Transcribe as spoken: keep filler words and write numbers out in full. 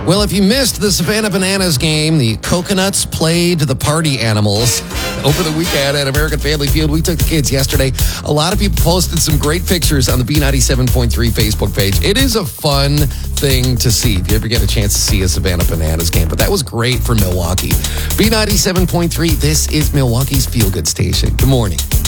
Well, if you missed the Savannah Bananas game, the Coconuts played the party animals over the weekend at American Family Field. We took the kids yesterday. A lot of people posted some great pictures on the B ninety-seven point three Facebook page. It is a fun thing to see if you ever get a chance to see a Savannah Bananas game. But that was great for Milwaukee. B ninety-seven point three, this is Milwaukee's feel-good station. Good morning.